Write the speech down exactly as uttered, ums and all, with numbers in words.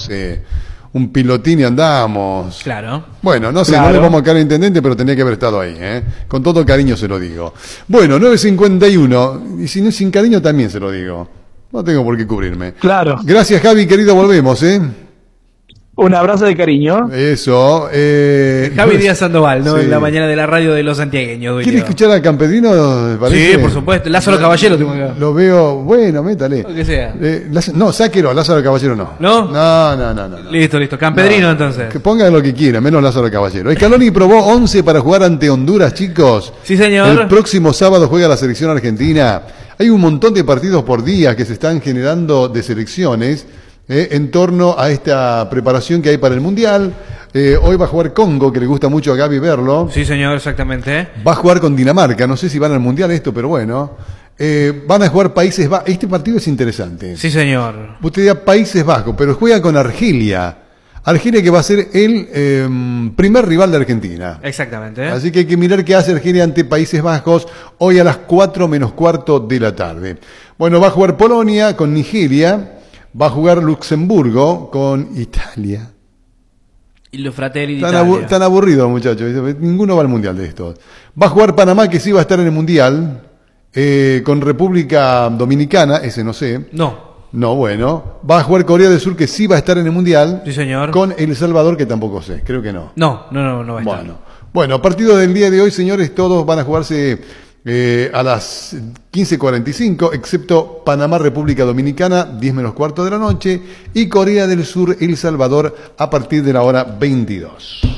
sé, un pilotín y andamos. Claro. Bueno, no sé, claro. no le vamos a caer al intendente, pero tenía que haber estado ahí, ¿eh? Con todo cariño se lo digo. Bueno, nueve cincuenta y uno, y si no es sin cariño también se lo digo. No tengo por qué cubrirme. Claro. Gracias, Javi, querido, volvemos, ¿eh? Un abrazo de cariño. Eso. Eh, Javi Díaz Sandoval, ¿no? Sí. En la mañana de la radio de los santiagueños. ¿Quiere escuchar al Campedrino? ¿Parece? Sí, por supuesto. Lázaro Caballero tengo acá. Lo veo, bueno, métale. Lo que sea. Eh, Laz- no, sáquelo, Lázaro Caballero no. ¿No? No, no, no, no. no. Listo, listo. Campedrino, No, entonces. Que pongan lo que quieran, menos Lázaro Caballero. Scaloni probó once para jugar ante Honduras, chicos. Sí, señor. El próximo sábado juega la selección argentina. Hay un montón de partidos por día que se están generando de selecciones eh, en torno a esta preparación que hay para el Mundial. Eh, hoy va a jugar Congo, que le gusta mucho a Gaby verlo. Sí, señor, exactamente. Va a jugar con Dinamarca. No sé si van al Mundial esto, pero bueno. Eh, van a jugar Países Bajos. Este partido es interesante. Sí, señor. Usted dirá Países Bajos, pero juega con Argelia. Argelia que va a ser el eh, primer rival de Argentina. Exactamente. Así que hay que mirar qué hace Argelia ante Países Bajos hoy a las cuatro menos cuarto de la tarde. Bueno, va a jugar Polonia con Nigeria. Va a jugar Luxemburgo con Italia. Y los Fratelli Tan, d'Italia. abu- tan aburridos, muchachos. Ninguno va al Mundial de estos. Va a jugar Panamá, que sí va a estar en el Mundial, eh, con República Dominicana, ese no sé. No. No, bueno. Va a jugar Corea del Sur, que sí va a estar en el Mundial. Sí, señor. Con El Salvador, que tampoco sé. Creo que no. No, no, no, no va a estar. Bueno, bueno, partido del día de hoy, señores, todos van a jugarse eh, a las quince cuarenta y cinco, excepto Panamá, República Dominicana, diez menos cuarto de la noche, y Corea del Sur, El Salvador, a partir de la hora veintidós.